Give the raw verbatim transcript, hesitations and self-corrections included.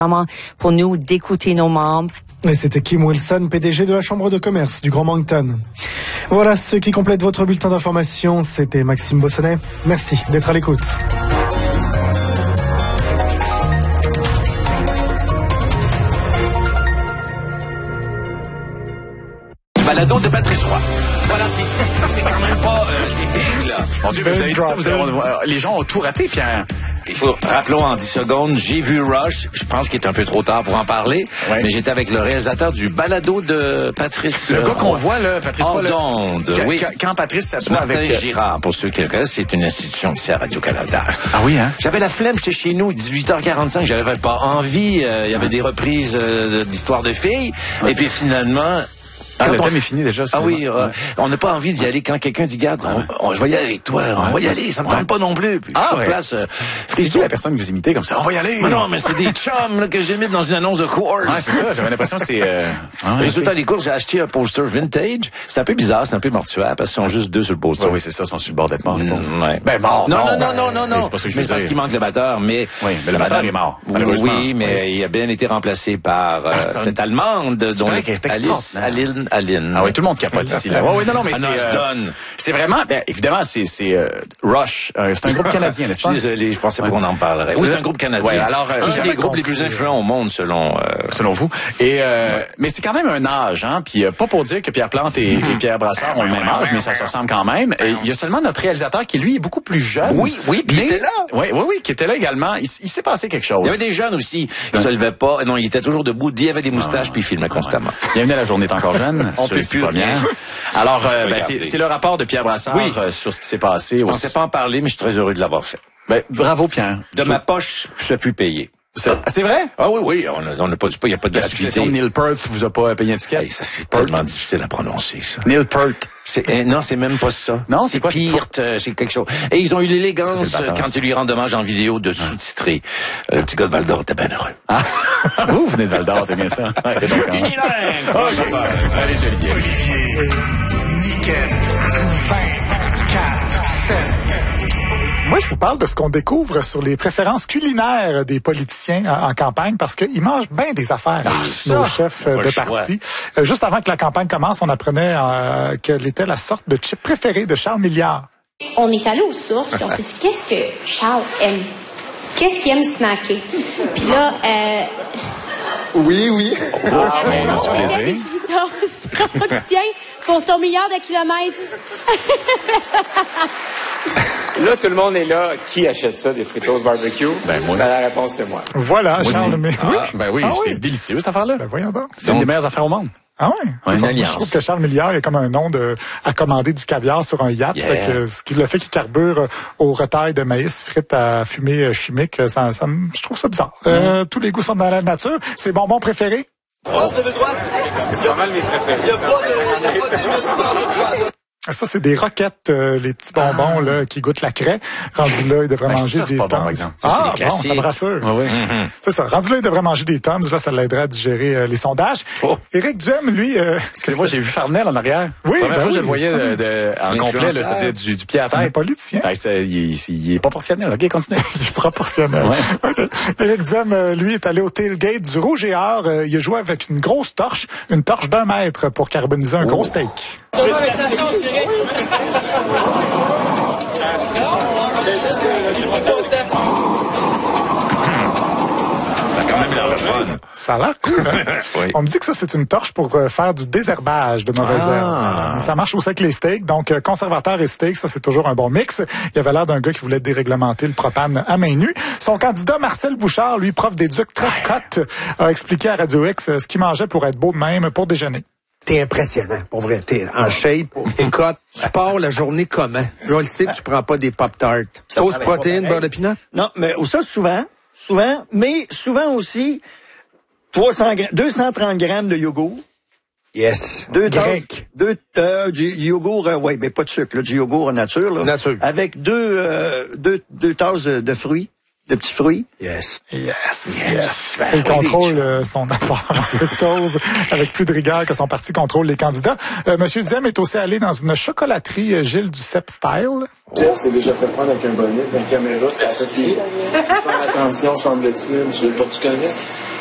pour nous d'écouter nos membres. Et c'était Kim Wilson, P D G de la Chambre de commerce du Grand Moncton. Voilà ce qui complète votre bulletin d'information. C'était Maxime Bossonnet. Merci d'être à l'écoute. Balado de Patrice Roy. Voilà, c'est, c'est quand même pas... Euh, c'est big, là. Mon Dieu, vous avez dit ça, vous avez, les gens ont tout raté, Pierre. Il faut, rappelons en dix secondes, j'ai vu Rush, je pense qu'il est un peu trop tard pour en parler, ouais. mais j'étais avec le réalisateur du balado de Patrice Le euh, gars qu'on voit, là, Patrice Roy. D'onde, quand, oui. Quand, quand Patrice s'assoit Martin avec... Girard, pour ceux qui le connaissent, c'est une institution ici à Radio-Canada. Ah oui, hein? J'avais la flemme, j'étais chez nous, dix-huit heures quarante-cinq, j'avais pas envie, il euh, y avait des reprises euh, d'histoires de filles, ouais. et puis finalement... Ah, quand le on... thème est fini déjà. Ah oui, euh, ouais. on n'a pas envie d'y aller quand quelqu'un dit, garde, ouais. on, on, je vais y aller avec toi, on ouais. va y aller, ça me tente ouais. pas non plus. Puis ah, sur ouais. place, euh, c'est qui la personne que vous imitez comme ça? On va y aller! Mais non, mais c'est des chums là, que j'imite dans une annonce de course. Ouais, c'est ça, j'avais l'impression que c'est... Euh... Ah, ouais, résultat des courses, j'ai acheté un poster vintage. C'est un peu bizarre, c'est un peu mortuaire, parce qu'ils sont juste deux sur le poster. Ouais, oui, c'est ça, ils sont sur le bord d'être morts. Mmh, ouais. Ben mort, non, mort, non, non, ben, non, non, non, c'est pas ça que je mais veux parce dire. qu'il manque le batteur, mais... Oui, mais le batteur madame... est mort, malheureusement. Oui, mais oui. il a bien été remplacé par euh, cette Allemande, dont Alice, Aline, Aline. Ah oui, tout le monde capote ici, là. Oui, oui, non, non, mais c'est... Euh, c'est vraiment... Ben, évidemment, c'est, c'est euh, Rush. Euh, c'est un groupe canadien, n'est-ce pas? Je suis désolé, je pensais pas qu'on en parlerait. Oui, c'est un groupe canadien. Ouais, alors, euh, un des groupes les plus influents au monde, selon... Euh... Selon vous. Et euh, ouais. Mais c'est quand même un âge, hein. Puis euh, pas pour dire que Pierre Plante et, et Pierre Brassard ont le même âge, mais ça se ressemble quand même. Et il y a seulement notre réalisateur qui, lui, est beaucoup plus jeune. Oui, oui, puis il était là. Oui, oui, oui, qui était là également. Il, il s'est passé quelque chose. Il y avait des jeunes aussi qui ouais. se levaient pas. Non, il était toujours debout. Il avait des moustaches, ah, puis il filmait ah, constamment. Ouais. Bienvenue à La Journée est encore jeune. On peut plus rien. Alors, euh, ben, c'est, c'est le rapport de Pierre Brassard oui. euh, sur ce qui s'est passé. Je pensais pas en parler, mais je suis très heureux de l'avoir fait. Ben, bravo, Pierre. De je ma poche, je suis plus payé. C'est, c'est vrai? Ah oui, oui, on a, on a pas, il n'y a pas de gratuité. La succession de Neil Peart vous a pas payé un ticket? Hey, ça, c'est Peart. Tellement difficile à prononcer, ça. Neil Peart. C'est, euh, non, c'est même pas ça. Non, c'est, c'est quoi, pire, euh, c'est quelque chose. Et ils ont eu l'élégance, ça, le quand ils lui rendent hommage en vidéo, de sous-titrer. Euh, le petit gars de Val-d'Or était bien heureux. Ah. Vous venez de Val-d'Or, c'est bien ça. Ouais, donc, hein. Unilingue! Okay. Allez, Olivier. Olivier. Nickel. vingt-quatre sept. Moi, je vous parle de ce qu'on découvre sur les préférences culinaires des politiciens en, en campagne, parce qu'ils mangent bien des affaires, ah, nos chefs de parti. Euh, juste avant que la campagne commence, on apprenait euh, quelle était la sorte de chip préférée de Charles Milliard. On est allé aux sources, puis on s'est dit, qu'est-ce que Charles aime? Qu'est-ce qu'il aime snacker? Puis là, euh... Oui, oui. Ah, mais on a du plaisir. Tiens, pour ton milliard de kilomètres. Là, tout le monde est là. Qui achète ça, des Fritos barbecue? Ben, moi. Ben, la réponse, c'est moi. Voilà, moi Charles. Mais... Ah, oui. Ben oui, ah, c'est oui. délicieux, cette affaire-là. Ben voyons donc. C'est donc une des meilleures affaires au monde. Ah ouais? Ouais, une alliance. Je trouve que Charles Milliard est comme un nom de, à commander du caviar sur un yacht. Yeah. Fait que, ce qui le fait qu'il carbure au retail de maïs frites à fumée chimique, ça, ça, je trouve ça bizarre. Mm. Euh, tous les goûts sont dans la nature. C'est bonbon préféré? Oh, c'est pas mal mes préférés. Il y a pas de... Ça, c'est des roquettes, euh, les petits bonbons ah. là qui goûtent la craie. Rendu là, il devrait ben, manger ça, des pas Tums. bon, par exemple. Ça, ah, c'est bon, ça me rassure. Ah, oui. mm-hmm. C'est ça. Rendu là, il devrait manger des Tums. Là, ça l'aiderait à digérer euh, les sondages. Oh. Éric Duhem, lui... Euh, Excusez-moi, j'ai vu Farnell en arrière. Oui, la première ben fois, oui, je le voyais de, de, en complet, là, c'est-à-dire du, du pied à tête. Un politicien. Ben, c'est, il, est, il est proportionnel. OK, continue. Il est proportionnel. Ouais. Okay. Éric Duhem, euh, lui, est allé au tailgate du Rouge et Or. Euh, il a joué avec une grosse torche, une torche d'un mètre pour carboniser un oh. gros steak. Ça a l'air cool, hein? Oui. On me dit que ça, c'est une torche pour euh, faire du désherbage de mauvaises ah. herbes. Ça marche aussi avec les steaks. Donc, euh, conservateur et steak, ça, c'est toujours un bon mix. Il avait l'air d'un gars qui voulait déréglementer le propane à main nue. Son candidat, Marcel Bouchard, lui, prof d'éduc très cote, a expliqué à Radio X euh, ce qu'il mangeait pour être beau de même pour déjeuner. T'es impressionnant, pour vrai. T'es en shape. Écoute, tu pars la journée comment? Je le sais que tu prends pas des Pop-Tarts. Toast, protéines, beurre de pinot? Non, mais ça, souvent. Souvent. Mais souvent aussi, trois cents, deux cent trente grammes de yogourt. Yes. Deux tasses. Deux, euh, du, du yogourt, euh, ouais, mais pas de sucre, là, du yogourt en nature, là. Nature. Avec deux, euh, deux, deux tasses de, de fruits. de petits fruits. Yes. Yes, yes. yes. Il contrôle euh, son apport en fructose avec plus de rigueur que son parti contrôle les candidats. Euh, Monsieur Duhem est aussi allé dans une chocolaterie euh, Gilles Duceppe style. Jeff s'est déjà fait prendre avec un bonnet, une caméra, ça a fait faire attention, semble-t-il. Je sais pas, tu connais?